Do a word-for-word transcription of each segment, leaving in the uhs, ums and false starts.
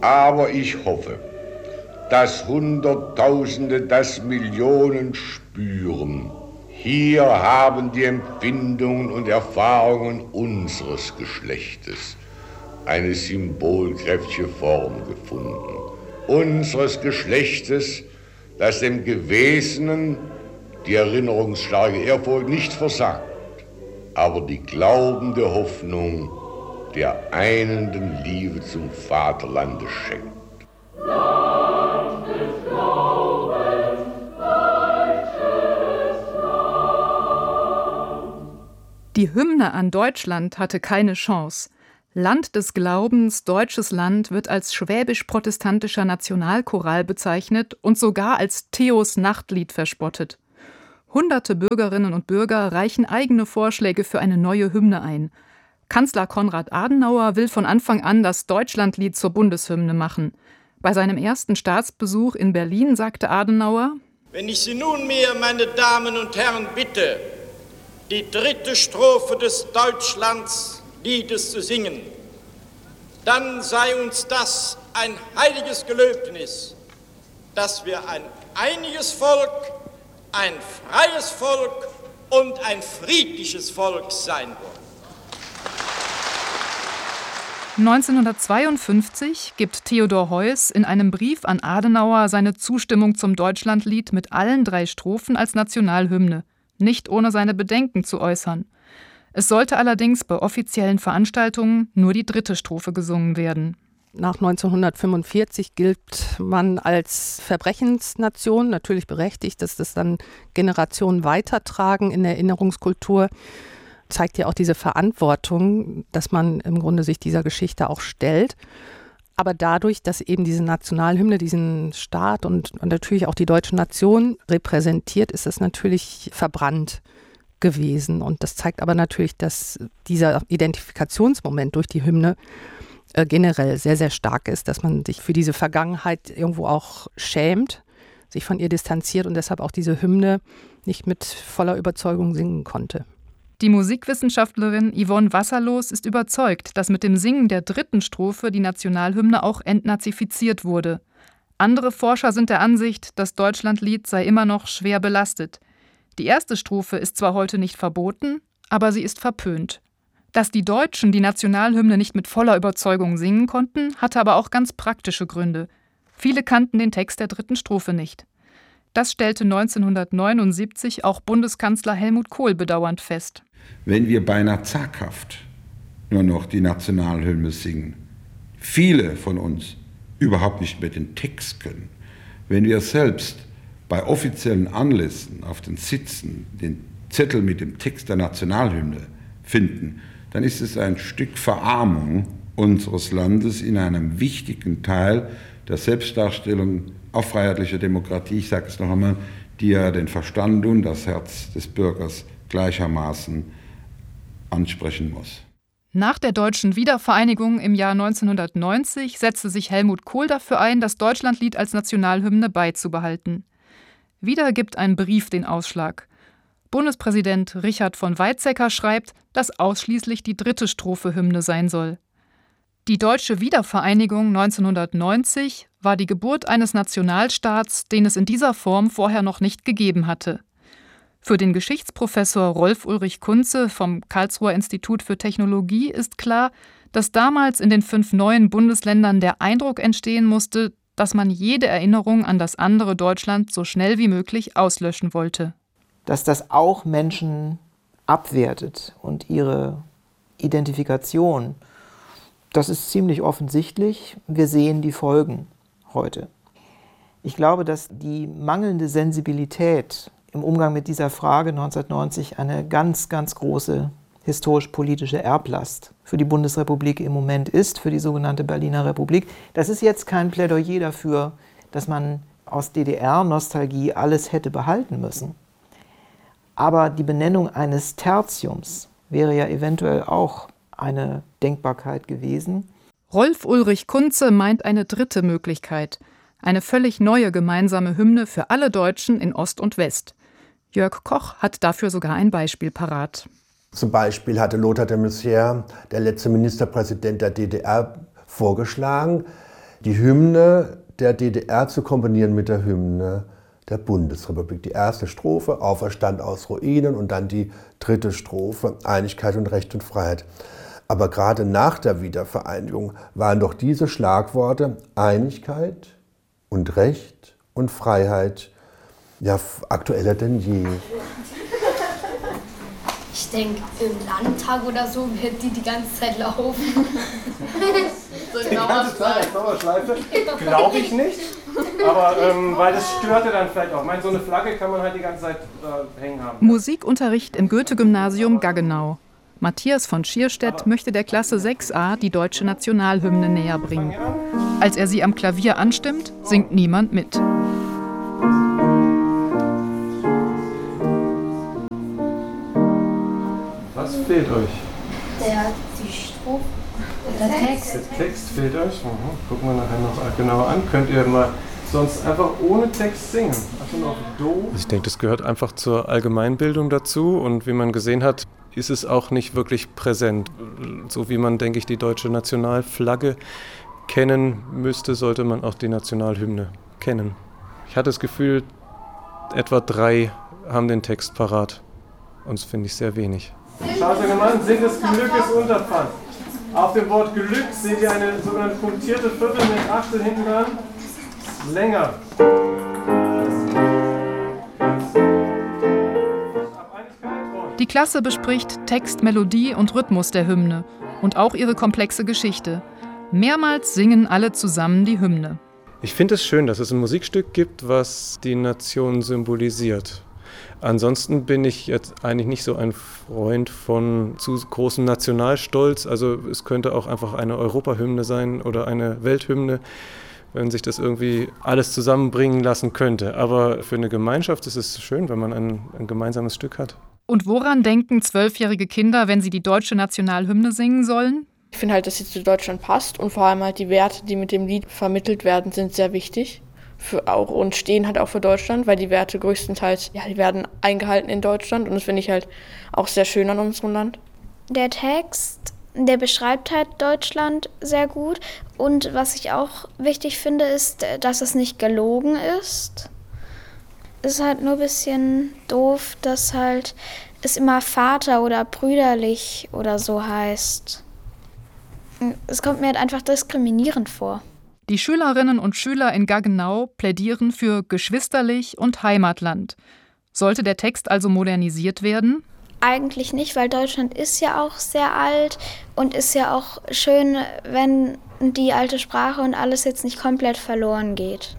Aber ich hoffe, dass Hunderttausende, dass Millionen spüren. Hier haben die Empfindungen und Erfahrungen unseres Geschlechtes eine symbolkräftige Form gefunden. Unseres Geschlechtes, das dem Gewesenen die erinnerungsstarke Ehrfurcht nicht versagt, aber die glaubende Hoffnung der einenden Liebe zum Vaterlande schenkt. Land des Glaubens, deutsches Land. Die Hymne an Deutschland hatte keine Chance. Land des Glaubens, deutsches Land wird als schwäbisch-protestantischer Nationalchoral bezeichnet und sogar als Theos Nachtlied verspottet. Hunderte Bürgerinnen und Bürger reichen eigene Vorschläge für eine neue Hymne ein. Kanzler Konrad Adenauer will von Anfang an das Deutschlandlied zur Bundeshymne machen. Bei seinem ersten Staatsbesuch in Berlin sagte Adenauer: Wenn ich Sie nunmehr, meine Damen und Herren, bitte, die dritte Strophe des Deutschlandsliedes zu singen, dann sei uns das ein heiliges Gelöbnis, dass wir ein einiges Volk, ein freies Volk und ein friedliches Volk sein wollen. neunzehnhundertzweiundfünfzig gibt Theodor Heuss in einem Brief an Adenauer seine Zustimmung zum Deutschlandlied mit allen drei Strophen als Nationalhymne, nicht ohne seine Bedenken zu äußern. Es sollte allerdings bei offiziellen Veranstaltungen nur die dritte Strophe gesungen werden. Nach neunzehnhundertfünfundvierzig gilt man als Verbrechensnation, natürlich berechtigt, dass das dann Generationen weitertragen in der Erinnerungskultur. Zeigt ja auch diese Verantwortung, dass man im Grunde sich dieser Geschichte auch stellt. Aber dadurch, dass eben diese Nationalhymne diesen Staat und, und natürlich auch die deutsche Nation repräsentiert, ist es natürlich verbrannt gewesen. Und das zeigt aber natürlich, dass dieser Identifikationsmoment durch die Hymne äh, generell sehr, sehr stark ist, dass man sich für diese Vergangenheit irgendwo auch schämt, sich von ihr distanziert und deshalb auch diese Hymne nicht mit voller Überzeugung singen konnte. Die Musikwissenschaftlerin Yvonne Wasserlos ist überzeugt, dass mit dem Singen der dritten Strophe die Nationalhymne auch entnazifiziert wurde. Andere Forscher sind der Ansicht, das Deutschlandlied sei immer noch schwer belastet. Die erste Strophe ist zwar heute nicht verboten, aber sie ist verpönt. Dass die Deutschen die Nationalhymne nicht mit voller Überzeugung singen konnten, hatte aber auch ganz praktische Gründe. Viele kannten den Text der dritten Strophe nicht. Das stellte neunzehnhundertneunundsiebzig auch Bundeskanzler Helmut Kohl bedauernd fest. Wenn wir beinahe zaghaft nur noch die Nationalhymne singen, viele von uns überhaupt nicht mehr den Text können, wenn wir selbst bei offiziellen Anlässen auf den Sitzen den Zettel mit dem Text der Nationalhymne finden, dann ist es ein Stück Verarmung unseres Landes in einem wichtigen Teil der Selbstdarstellung auf freiheitlicher Demokratie, ich sage es noch einmal, die ja den Verstand und das Herz des Bürgers gleichermaßen ansprechen muss. Nach der deutschen Wiedervereinigung im Jahr neunzehnhundertneunzig setzte sich Helmut Kohl dafür ein, das Deutschlandlied als Nationalhymne beizubehalten. Wieder gibt ein Brief den Ausschlag. Bundespräsident Richard von Weizsäcker schreibt, dass ausschließlich die dritte Strophe Hymne sein soll. Die deutsche Wiedervereinigung neunzehnhundertneunzig war die Geburt eines Nationalstaats, den es in dieser Form vorher noch nicht gegeben hatte. Für den Geschichtsprofessor Rolf Ulrich Kunze vom Karlsruher Institut für Technologie ist klar, dass damals in den fünf neuen Bundesländern der Eindruck entstehen musste, dass man jede Erinnerung an das andere Deutschland so schnell wie möglich auslöschen wollte. Dass das auch Menschen abwertet und ihre Identifikation, das ist ziemlich offensichtlich. Wir sehen die Folgen heute. Ich glaube, dass die mangelnde Sensibilität im Umgang mit dieser Frage neunzehnhundertneunzig eine ganz, ganz große historisch-politische Erblast für die Bundesrepublik im Moment ist, für die sogenannte Berliner Republik. Das ist jetzt kein Plädoyer dafür, dass man aus D D R-Nostalgie alles hätte behalten müssen. Aber die Benennung eines Tertiums wäre ja eventuell auch eine Denkbarkeit gewesen. Rolf Ulrich Kunze meint eine dritte Möglichkeit, eine völlig neue gemeinsame Hymne für alle Deutschen in Ost und West. Jörg Koch hat dafür sogar ein Beispiel parat. Zum Beispiel hatte Lothar de Maizière, der letzte Ministerpräsident der D D R, vorgeschlagen, die Hymne der D D R zu kombinieren mit der Hymne der Bundesrepublik. Die erste Strophe, Auferstand aus Ruinen, und dann die dritte Strophe, Einigkeit und Recht und Freiheit. Aber gerade nach der Wiedervereinigung waren doch diese Schlagworte Einigkeit und Recht und Freiheit ja aktueller denn je. Ich denke, im Landtag oder so wird die die ganze Zeit laufen. So die ganze Zeit als Dauerschleife? Glaube ich nicht. Aber ähm, weil das störte dann vielleicht auch. Ich meine, so eine Flagge kann man halt die ganze Zeit äh, hängen haben. Musikunterricht im Goethe-Gymnasium Gaggenau. Matthias von Schierstedt möchte der Klasse sechs a die deutsche Nationalhymne näher bringen. Als er sie am Klavier anstimmt, singt niemand mit. Was fehlt euch? Der, die Strophe, der Text. Der Text fehlt euch? Mhm. Gucken wir nachher noch genauer an. Könnt ihr mal sonst einfach ohne Text singen? Also noch Do. Ich denke, das gehört einfach zur Allgemeinbildung dazu. Und wie man gesehen hat, ist es auch nicht wirklich präsent. So wie man, denke ich, die deutsche Nationalflagge kennen müsste, sollte man auch die Nationalhymne kennen. Ich hatte das Gefühl, etwa drei haben den Text parat. Und das finde ich sehr wenig. Schaut euch mal an, Sinn des Glückes Unterpfand. Auf dem Wort Glück seht ihr eine sogenannte punktierte Viertel mit Achtel hinten dran. Länger. Die Klasse bespricht Text, Melodie und Rhythmus der Hymne und auch ihre komplexe Geschichte. Mehrmals singen alle zusammen die Hymne. Ich finde es schön, dass es ein Musikstück gibt, was die Nation symbolisiert. Ansonsten bin ich jetzt eigentlich nicht so ein Freund von zu großem Nationalstolz. Also es könnte auch einfach eine Europahymne sein oder eine Welthymne, wenn sich das irgendwie alles zusammenbringen lassen könnte. Aber für eine Gemeinschaft ist es schön, wenn man ein, ein gemeinsames Stück hat. Und woran denken zwölfjährige Kinder, wenn sie die deutsche Nationalhymne singen sollen? Ich finde halt, dass sie zu Deutschland passt und vor allem halt die Werte, die mit dem Lied vermittelt werden, sind sehr wichtig. Für auch, und stehen halt auch für Deutschland, weil die Werte größtenteils, ja, die werden eingehalten in Deutschland und das finde ich halt auch sehr schön an unserem Land. Der Text, der beschreibt halt Deutschland sehr gut und was ich auch wichtig finde, ist, dass es nicht gelogen ist. Es ist halt nur ein bisschen doof, dass halt es immer Vater oder brüderlich oder so heißt. Es kommt mir halt einfach diskriminierend vor. Die Schülerinnen und Schüler in Gaggenau plädieren für geschwisterlich und Heimatland. Sollte der Text also modernisiert werden? Eigentlich nicht, weil Deutschland ist ja auch sehr alt und ist ja auch schön, wenn die alte Sprache und alles jetzt nicht komplett verloren geht.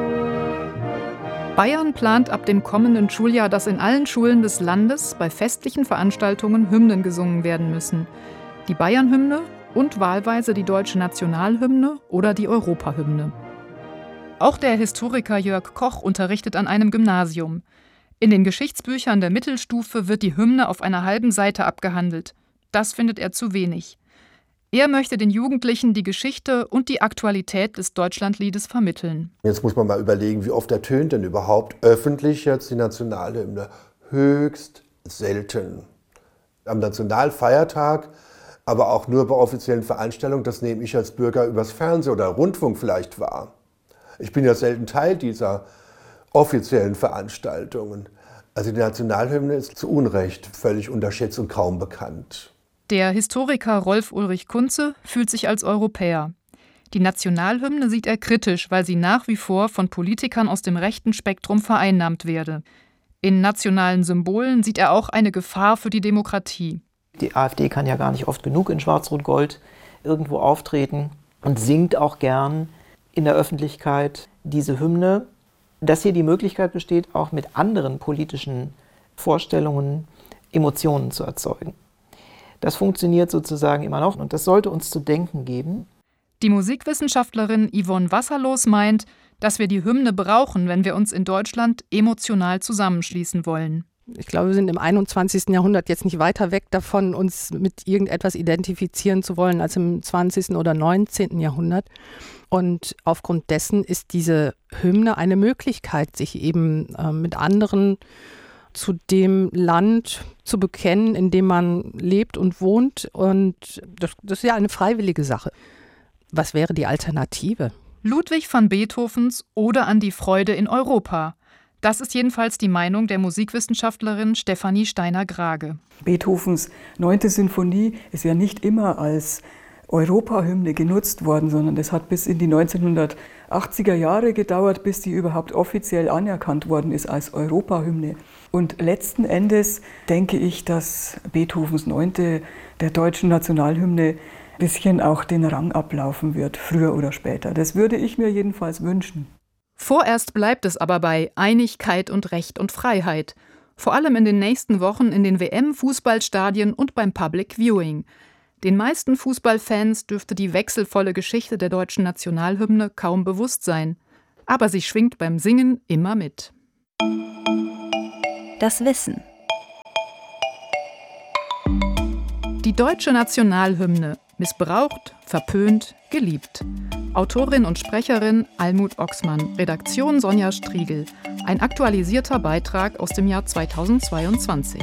Bayern plant ab dem kommenden Schuljahr, dass in allen Schulen des Landes bei festlichen Veranstaltungen Hymnen gesungen werden müssen. Die Bayernhymne und wahlweise die deutsche Nationalhymne oder die Europahymne. Auch der Historiker Jörg Koch unterrichtet an einem Gymnasium. In den Geschichtsbüchern der Mittelstufe wird die Hymne auf einer halben Seite abgehandelt. Das findet er zu wenig. Er möchte den Jugendlichen die Geschichte und die Aktualität des Deutschlandliedes vermitteln. Jetzt muss man mal überlegen, wie oft ertönt denn überhaupt öffentlich jetzt die Nationalhymne? Höchst selten. Am Nationalfeiertag, aber auch nur bei offiziellen Veranstaltungen, das nehme ich als Bürger übers Fernsehen oder Rundfunk vielleicht wahr. Ich bin ja selten Teil dieser offiziellen Veranstaltungen. Also die Nationalhymne ist zu Unrecht völlig unterschätzt und kaum bekannt. Der Historiker Rolf Ulrich Kunze fühlt sich als Europäer. Die Nationalhymne sieht er kritisch, weil sie nach wie vor von Politikern aus dem rechten Spektrum vereinnahmt werde. In nationalen Symbolen sieht er auch eine Gefahr für die Demokratie. Die AfD kann ja gar nicht oft genug in Schwarz-Rot-Gold irgendwo auftreten und singt auch gern in der Öffentlichkeit diese Hymne. Dass hier die Möglichkeit besteht, auch mit anderen politischen Vorstellungen Emotionen zu erzeugen. Das funktioniert sozusagen immer noch und das sollte uns zu denken geben. Die Musikwissenschaftlerin Yvonne Wasserlos meint, dass wir die Hymne brauchen, wenn wir uns in Deutschland emotional zusammenschließen wollen. Ich glaube, wir sind im einundzwanzigsten Jahrhundert jetzt nicht weiter weg davon, uns mit irgendetwas identifizieren zu wollen, als im zwanzigsten oder neunzehnten Jahrhundert. Und aufgrund dessen ist diese Hymne eine Möglichkeit, sich eben äh, mit anderen zu dem Land zu bekennen, in dem man lebt und wohnt. Und das, das ist ja eine freiwillige Sache. Was wäre die Alternative? Ludwig van Beethovens Ode an die Freude in Europa. Das ist jedenfalls die Meinung der Musikwissenschaftlerin Stefanie Steiner-Grage. Beethovens neunte Sinfonie ist ja nicht immer als Europahymne genutzt worden, sondern das hat bis in die neunzehnhundertachtziger Jahre gedauert, bis die überhaupt offiziell anerkannt worden ist als Europahymne. Und letzten Endes denke ich, dass Beethovens neunte der deutschen Nationalhymne ein bisschen auch den Rang ablaufen wird, früher oder später. Das würde ich mir jedenfalls wünschen. Vorerst bleibt es aber bei Einigkeit und Recht und Freiheit. Vor allem in den nächsten Wochen in den W M-Fußballstadien und beim Public Viewing. Den meisten Fußballfans dürfte die wechselvolle Geschichte der deutschen Nationalhymne kaum bewusst sein. Aber sie schwingt beim Singen immer mit. Das Wissen. Die deutsche Nationalhymne. Missbraucht, verpönt, geliebt. Autorin und Sprecherin Almut Oxmann, Redaktion Sonja Striegel. Ein aktualisierter Beitrag aus dem Jahr zweitausendzweiundzwanzig.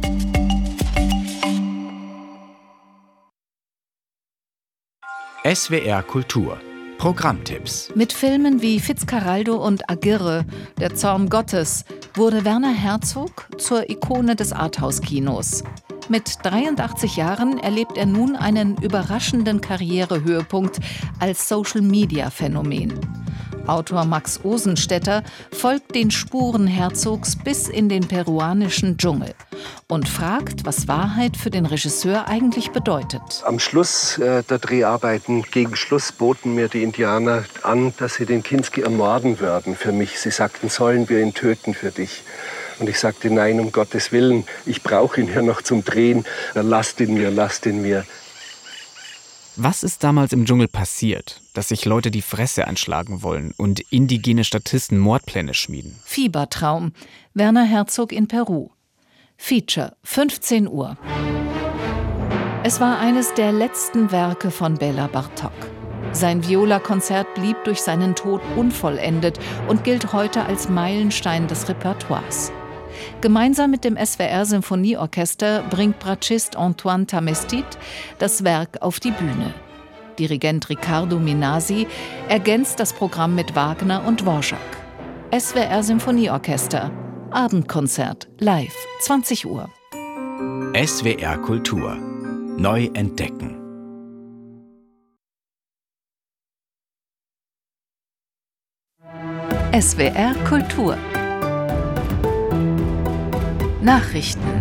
S W R Kultur. Programmtipps. Mit Filmen wie Fitzcarraldo und Agirre, Der Zorn Gottes, wurde Werner Herzog zur Ikone des Arthouse-Kinos. Mit dreiundachtzig Jahren erlebt er nun einen überraschenden Karrierehöhepunkt als Social-Media-Phänomen. Autor Max Osenstetter folgt den Spuren Herzogs bis in den peruanischen Dschungel und fragt, was Wahrheit für den Regisseur eigentlich bedeutet. Am Schluss äh, der Dreharbeiten, gegen Schluss, boten mir die Indianer an, dass sie den Kinski ermorden würden für mich. Sie sagten, sollen wir ihn töten für dich? Und ich sagte, nein, um Gottes Willen, ich brauche ihn ja noch zum Drehen. Lasst ihn mir, lasst ihn mir. Was ist damals im Dschungel passiert, dass sich Leute die Fresse anschlagen wollen und indigene Statisten Mordpläne schmieden? Fiebertraum. Werner Herzog in Peru. Feature, fünfzehn Uhr. Es war eines der letzten Werke von Bela Bartok. Sein Viola-Konzert blieb durch seinen Tod unvollendet und gilt heute als Meilenstein des Repertoires. Gemeinsam mit dem S W R-Symphonieorchester bringt Bratschist Antoine Tamestit das Werk auf die Bühne. Dirigent Riccardo Minasi ergänzt das Programm mit Wagner und Dvorak. S W R-Symphonieorchester. Abendkonzert. Live. zwanzig Uhr. S W R Kultur. Neu entdecken. S W R Kultur. Nachrichten.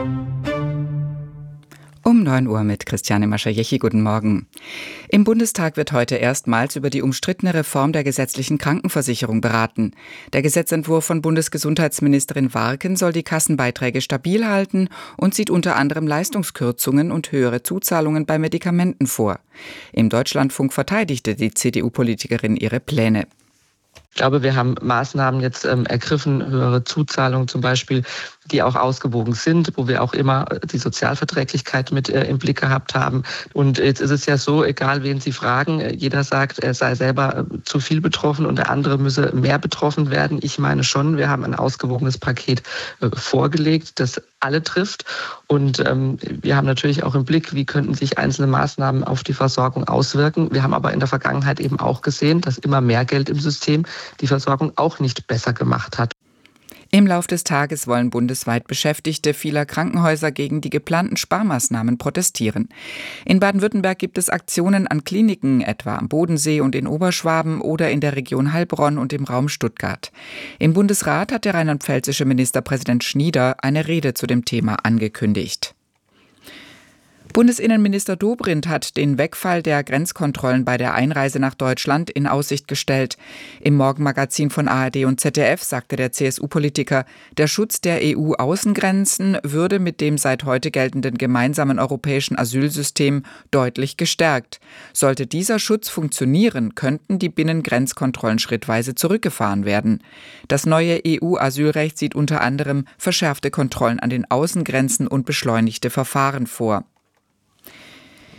Um neun Uhr mit Christiane Mascher-Jechi. Guten Morgen. Im Bundestag wird heute erstmals über die umstrittene Reform der gesetzlichen Krankenversicherung beraten. Der Gesetzentwurf von Bundesgesundheitsministerin Warken soll die Kassenbeiträge stabil halten und sieht unter anderem Leistungskürzungen und höhere Zuzahlungen bei Medikamenten vor. Im Deutschlandfunk verteidigte die C D U-Politikerin ihre Pläne. Ich glaube, wir haben Maßnahmen jetzt ähm, ergriffen, höhere Zuzahlungen zum Beispiel, die auch ausgewogen sind, wo wir auch immer die Sozialverträglichkeit mit äh, im Blick gehabt haben. Und jetzt ist es ja so, egal wen Sie fragen, äh, jeder sagt, er sei selber äh, zu viel betroffen und der andere müsse mehr betroffen werden. Ich meine schon, wir haben ein ausgewogenes Paket äh, vorgelegt, das alle trifft. Und ähm, wir haben natürlich auch im Blick, wie könnten sich einzelne Maßnahmen auf die Versorgung auswirken. Wir haben aber in der Vergangenheit eben auch gesehen, dass immer mehr Geld im System die Versorgung auch nicht besser gemacht hat. Im Lauf des Tages wollen bundesweit Beschäftigte vieler Krankenhäuser gegen die geplanten Sparmaßnahmen protestieren. In Baden-Württemberg gibt es Aktionen an Kliniken, etwa am Bodensee und in Oberschwaben oder in der Region Heilbronn und im Raum Stuttgart. Im Bundesrat hat der rheinland-pfälzische Ministerpräsident Schnieder eine Rede zu dem Thema angekündigt. Bundesinnenminister Dobrindt hat den Wegfall der Grenzkontrollen bei der Einreise nach Deutschland in Aussicht gestellt. Im Morgenmagazin von A R D und Z D F sagte der C S U-Politiker, der Schutz der E U-Außengrenzen würde mit dem seit heute geltenden gemeinsamen europäischen Asylsystem deutlich gestärkt. Sollte dieser Schutz funktionieren, könnten die Binnengrenzkontrollen schrittweise zurückgefahren werden. Das neue E U-Asylrecht sieht unter anderem verschärfte Kontrollen an den Außengrenzen und beschleunigte Verfahren vor.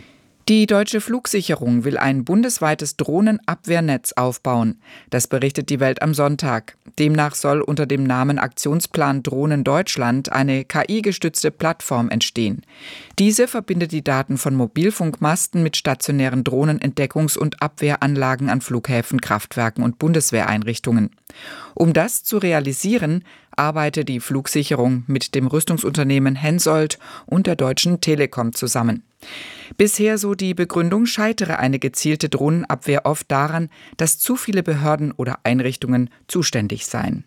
Die Deutsche Flugsicherung will ein bundesweites Drohnenabwehrnetz aufbauen. Das berichtet die Welt am Sonntag. Demnach soll unter dem Namen Aktionsplan Drohnen Deutschland eine K I-gestützte Plattform entstehen. Diese verbindet die Daten von Mobilfunkmasten mit stationären Drohnenentdeckungs- und Abwehranlagen an Flughäfen, Kraftwerken und Bundeswehreinrichtungen. Um das zu realisieren, arbeitet die Flugsicherung mit dem Rüstungsunternehmen Hensoldt und der Deutschen Telekom zusammen. Bisher, so die Begründung, scheitere eine gezielte Drohnenabwehr oft daran, dass zu viele Behörden oder Einrichtungen zuständig seien.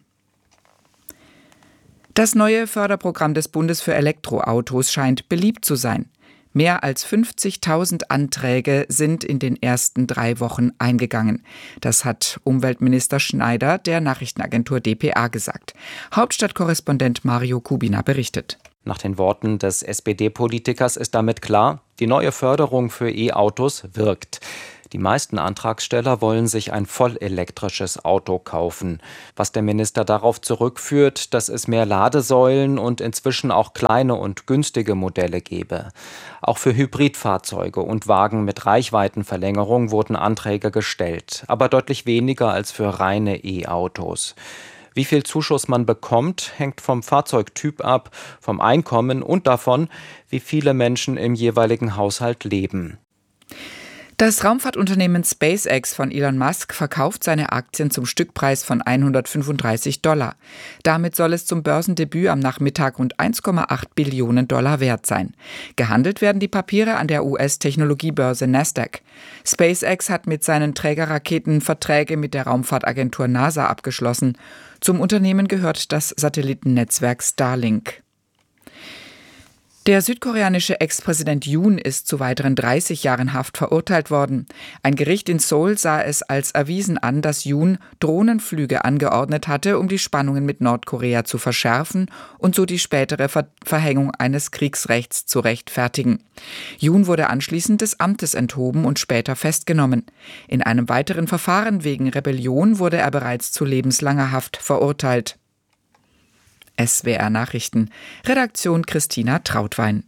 Das neue Förderprogramm des Bundes für Elektroautos scheint beliebt zu sein. Mehr als fünfzigtausend Anträge sind in den ersten drei Wochen eingegangen. Das hat Umweltminister Schneider der Nachrichtenagentur d p a gesagt. Hauptstadtkorrespondent Mario Kubina berichtet. Nach den Worten des S P D-Politikers ist damit klar, die neue Förderung für E-Autos wirkt. Die meisten Antragsteller wollen sich ein vollelektrisches Auto kaufen. Was der Minister darauf zurückführt, dass es mehr Ladesäulen und inzwischen auch kleine und günstige Modelle gebe. Auch für Hybridfahrzeuge und Wagen mit Reichweitenverlängerung wurden Anträge gestellt, aber deutlich weniger als für reine E-Autos. Wie viel Zuschuss man bekommt, hängt vom Fahrzeugtyp ab, vom Einkommen und davon, wie viele Menschen im jeweiligen Haushalt leben. Das Raumfahrtunternehmen SpaceX von Elon Musk verkauft seine Aktien zum Stückpreis von hundertfünfunddreißig Dollar. Damit soll es zum Börsendebüt am Nachmittag rund eins Komma acht Billionen Dollar wert sein. Gehandelt werden die Papiere an der U S-Technologiebörse Nasdaq. SpaceX hat mit seinen Trägerraketen Verträge mit der Raumfahrtagentur NASA abgeschlossen. Zum Unternehmen gehört das Satellitennetzwerk Starlink. Der südkoreanische Ex-Präsident Yoon ist zu weiteren dreißig Jahren Haft verurteilt worden. Ein Gericht in Seoul sah es als erwiesen an, dass Yoon Drohnenflüge angeordnet hatte, um die Spannungen mit Nordkorea zu verschärfen und so die spätere Ver- Verhängung eines Kriegsrechts zu rechtfertigen. Yoon wurde anschließend des Amtes enthoben und später festgenommen. In einem weiteren Verfahren wegen Rebellion wurde er bereits zu lebenslanger Haft verurteilt. S W R Nachrichten. Redaktion Christina Trautwein.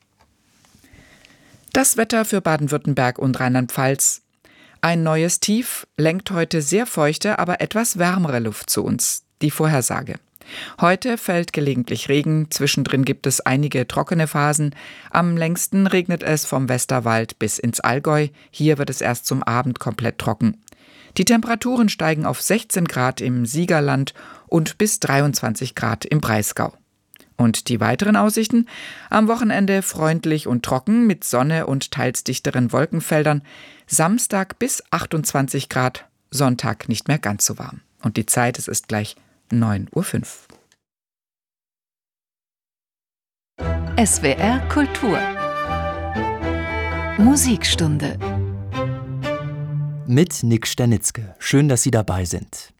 Das Wetter für Baden-Württemberg und Rheinland-Pfalz. Ein neues Tief lenkt heute sehr feuchte, aber etwas wärmere Luft zu uns. Die Vorhersage. Heute fällt gelegentlich Regen, zwischendrin gibt es einige trockene Phasen. Am längsten regnet es vom Westerwald bis ins Allgäu. Hier wird es erst zum Abend komplett trocken. Die Temperaturen steigen auf sechzehn Grad im Siegerland und bis dreiundzwanzig Grad im Breisgau. Und die weiteren Aussichten? Am Wochenende freundlich und trocken mit Sonne und teils dichteren Wolkenfeldern. Samstag bis achtundzwanzig Grad, Sonntag nicht mehr ganz so warm. Und die Zeit, es ist gleich neun Uhr fünf. S W R Kultur Musikstunde Mit Nick Sternitzke. Schön, dass Sie dabei sind.